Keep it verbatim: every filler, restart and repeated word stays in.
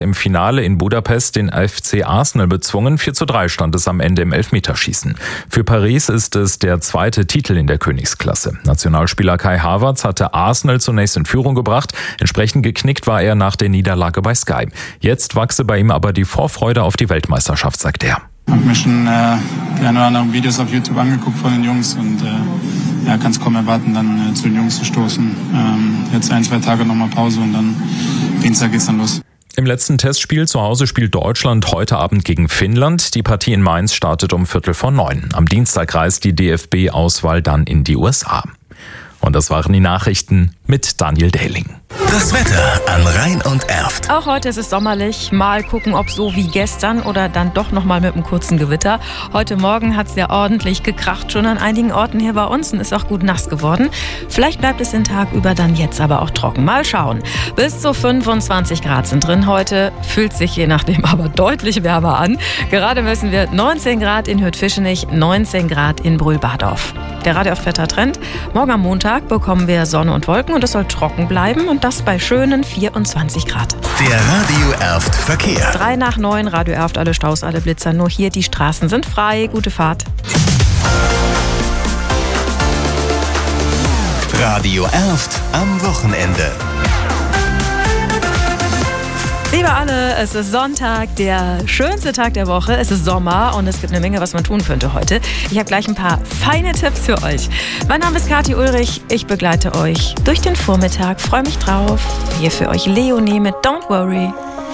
Im Finale in Budapest den F C Arsenal bezwungen. vier zu drei stand es am Ende im Elfmeterschießen. Für Paris ist es der zweite Titel in der Königsklasse. Nationalspieler Kai Havertz hatte Arsenal zunächst in Führung gebracht. Entsprechend geknickt war er nach der Niederlage bei Sky. Jetzt wachse bei ihm aber die Vorfreude auf die Weltmeisterschaft, sagt er. Ich habe mir schon äh, die ein oder anderen Videos auf YouTube angeguckt von den Jungs und äh, ja, kann es kaum erwarten, dann äh, zu den Jungs zu stoßen. Ähm, jetzt ein, zwei Tage nochmal Pause und dann Dienstag geht's dann los. Im letzten Testspiel zu Hause spielt Deutschland heute Abend gegen Finnland. Die Partie in Mainz startet um Viertel vor neun. Am Dienstag reist die D F B-Auswahl dann in die U S A. Und das waren die Nachrichten mit Daniel Dehling. Das Wetter an Rhein und Erft. Auch heute ist es sommerlich. Mal gucken, ob so wie gestern oder dann doch noch mal mit einem kurzen Gewitter. Heute Morgen hat es ja ordentlich gekracht, schon an einigen Orten hier bei uns und ist auch gut nass geworden. Vielleicht bleibt es den Tag über dann jetzt aber auch trocken. Mal schauen. Bis zu fünfundzwanzig Grad sind drin heute. Fühlt sich je nachdem aber deutlich wärmer an. Gerade messen wir neunzehn Grad in Hürth-Fischenich, neunzehn Grad in Brühl-Bardorf. Der Radio-Wetter-Trend. Morgen am Montag bekommen wir Sonne und Wolken und es soll trocken bleiben und das bei schönen vierundzwanzig Grad. Der Radio Erft Verkehr. Drei nach neun, Radio Erft, alle Staus, alle Blitzer. Nur hier, die Straßen sind frei. Gute Fahrt. Radio Erft am Wochenende. Liebe alle, es ist Sonntag, der schönste Tag der Woche. Es ist Sommer und es gibt eine Menge, was man tun könnte heute. Ich habe gleich ein paar feine Tipps für euch. Mein Name ist Kathi Ulrich. Ich begleite euch durch den Vormittag. Freue mich drauf. Hier für euch Leonie mit Don't Worry.